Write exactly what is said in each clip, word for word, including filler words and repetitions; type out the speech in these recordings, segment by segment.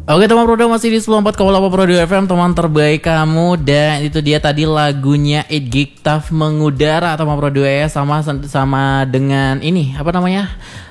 Oke teman Prodo, masih di sembilan puluh empat koma delapan Prodo F M, teman terbaik kamu. Dan itu dia tadi lagunya It Gig Tough mengudara teman Prodo ya. Sama sama dengan ini apa namanya,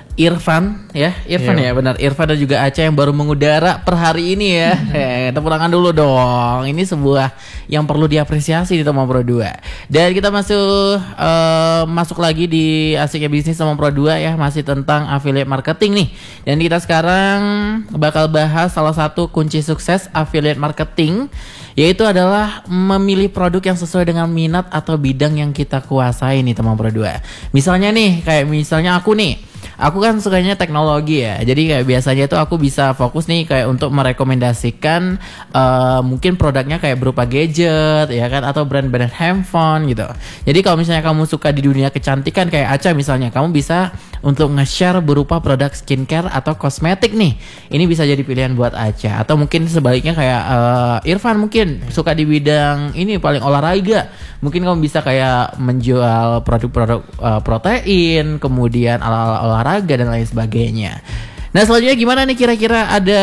Irfan ya, Irfan yeah. ya benar, Irfan dan juga Aca yang baru mengudara per hari ini ya. eh, tepuk tangan dulu dong. Ini sebuah yang perlu diapresiasi di teman Pro dua. Dan kita masuk uh, masuk lagi di Asiknya Bisnis teman Pro dua ya, masih tentang affiliate marketing nih. Dan kita sekarang bakal bahas salah satu kunci sukses affiliate marketing, yaitu adalah memilih produk yang sesuai dengan minat atau bidang yang kita kuasai nih teman Pro dua. Misalnya nih, kayak misalnya aku nih, aku kan sukanya teknologi ya. Jadi kayak biasanya tuh aku bisa fokus nih kayak untuk merekomendasikan uh, mungkin produknya kayak berupa gadget ya kan, atau brand-brand handphone gitu. Jadi kalau misalnya kamu suka di dunia kecantikan kayak Aca misalnya, kamu bisa untuk nge-share berupa produk skincare atau kosmetik nih. Ini bisa jadi pilihan buat Aca. Atau mungkin sebaliknya kayak uh, Irfan mungkin suka di bidang ini paling olahraga. Mungkin kamu bisa kayak menjual produk-produk uh, protein, kemudian ala-ala olahraga dan lain sebagainya. Nah selanjutnya gimana nih, kira-kira ada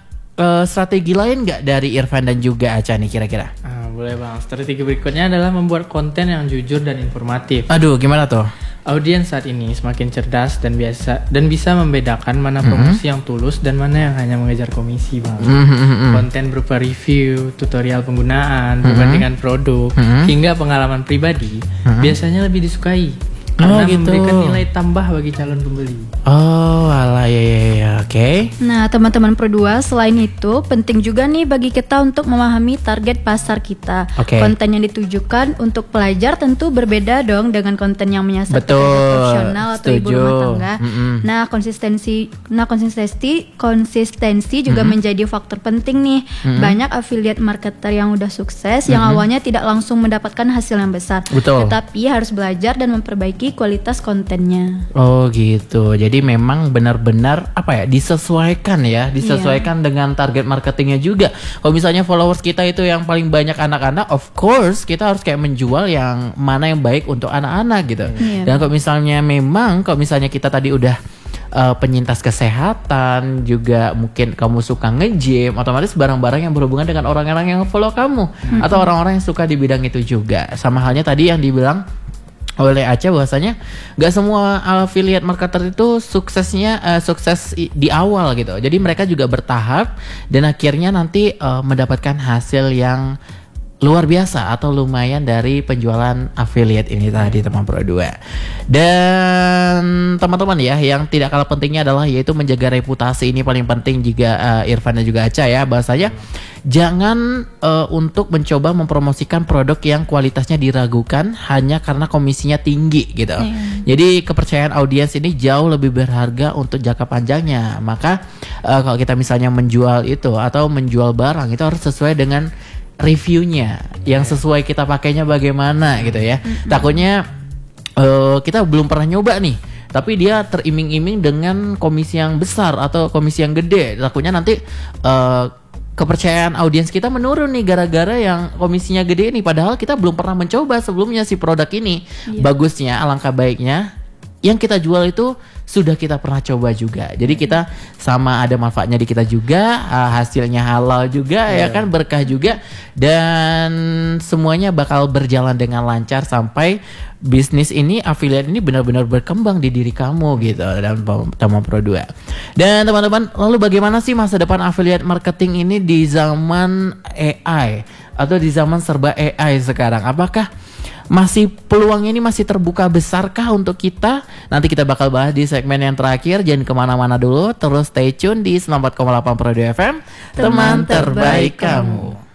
uh, strategi lain nggak dari Irfan dan juga Aca nih kira-kira? Ah, boleh bang. Strategi berikutnya adalah membuat konten yang jujur dan informatif. Aduh, gimana tuh? Audiens saat ini semakin cerdas dan biasa dan bisa membedakan mana promosi mm-hmm. yang tulus dan mana yang hanya mengejar komisi bang. Mm-hmm. Konten berupa review, tutorial penggunaan, mm-hmm. perbandingan produk, mm-hmm. hingga pengalaman pribadi mm-hmm. biasanya lebih disukai. Karena oh, gitu. Memberikan nilai tambah bagi calon pembeli. Oh alah ya ya ya oke okay. Nah teman-teman Pro dua, selain itu penting juga nih bagi kita untuk memahami target pasar kita. Okay. Konten yang ditujukan untuk pelajar tentu berbeda dong dengan konten yang menyasar profesional atau ibu rumah tangga. Mm-hmm. Nah konsistensi Nah konsistensi Konsistensi juga mm-hmm. menjadi faktor penting nih. Mm-hmm. Banyak affiliate marketer yang udah sukses mm-hmm. yang awalnya tidak langsung mendapatkan hasil yang besar. Betul. Tetapi harus belajar dan memperbaiki kualitas kontennya. Oh gitu. Jadi memang benar-benar apa ya, disesuaikan ya, disesuaikan yeah. dengan target marketingnya juga. Kalau misalnya followers kita itu yang paling banyak anak-anak, of course kita harus kayak menjual yang mana yang baik untuk anak-anak gitu. Yeah. Dan kalau misalnya memang kalau misalnya kita tadi udah uh, penyintas kesehatan, juga mungkin kamu suka nge-gym, otomatis barang-barang yang berhubungan dengan orang-orang yang follow kamu mm-hmm. atau orang-orang yang suka di bidang itu juga. Sama halnya tadi yang dibilang oleh Aca bahwasanya nggak semua affiliate marketer itu suksesnya uh, sukses di awal gitu. Jadi mereka juga bertahap dan akhirnya nanti uh, mendapatkan hasil yang luar biasa atau lumayan dari penjualan affiliate ini tadi teman Pro dua. Dan teman-teman ya, yang tidak kalah pentingnya adalah yaitu menjaga reputasi. Ini paling penting juga uh, Irfan dan juga Aca ya, bahasanya jangan uh, untuk mencoba mempromosikan produk yang kualitasnya diragukan hanya karena komisinya tinggi gitu. Hmm. Jadi kepercayaan audiens ini jauh lebih berharga untuk jangka panjangnya. Maka uh, kalau kita misalnya menjual itu atau menjual barang itu harus sesuai dengan reviewnya, yang sesuai kita pakainya bagaimana gitu ya. Mm-hmm. Takutnya uh, kita belum pernah nyoba nih, tapi dia teriming-iming dengan komisi yang besar atau komisi yang gede. Takutnya nanti uh, kepercayaan audiens kita menurun nih gara-gara yang komisinya gede ini. Padahal kita belum pernah mencoba sebelumnya si produk ini. Yeah. Bagusnya, alangkah baiknya yang kita jual itu sudah kita pernah coba juga. Jadi kita sama ada manfaatnya di kita juga, hasilnya halal juga yeah. ya kan, berkah juga, dan semuanya bakal berjalan dengan lancar sampai bisnis ini, affiliate ini benar-benar berkembang di diri kamu gitu dalam teman Pro dua. Dan teman-teman, lalu bagaimana sih masa depan affiliate marketing ini di zaman A I atau di zaman serba A I sekarang? Apakah masih peluangnya ini masih terbuka besarkah untuk kita? Nanti kita bakal bahas di segmen yang terakhir. Jangan kemana-mana dulu, terus stay tune di sembilan puluh empat koma delapan Pro dua F M, teman terbaik kamu.